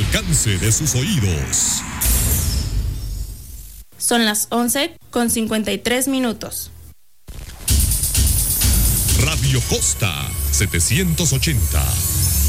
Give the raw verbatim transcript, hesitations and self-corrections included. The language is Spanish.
alcance de sus oídos. Son las once con cincuenta y tres minutos. Radio Costa setecientos ochenta.